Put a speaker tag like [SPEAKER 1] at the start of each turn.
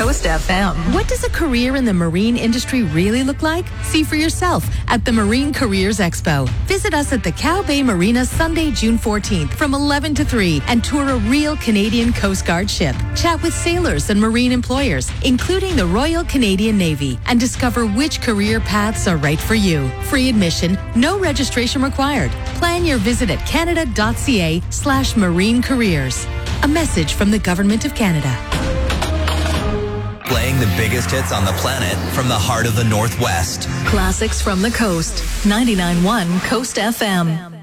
[SPEAKER 1] Coast FM.
[SPEAKER 2] What does a career in the marine industry really look like? See for yourself at the Marine Careers Expo. Visit us at the Cow Bay Marina Sunday, June 14th from 11 to 3 and tour a real Canadian Coast Guard ship. Chat with sailors and marine employers, including the Royal Canadian Navy, and discover which career paths are right for you. Free admission, no registration required. Plan your visit at canada.ca/marine careers. A message from the Government of Canada.
[SPEAKER 3] Playing the biggest hits on the planet from the heart of the Northwest.
[SPEAKER 1] Classics from the coast. 99.1 Coast FM.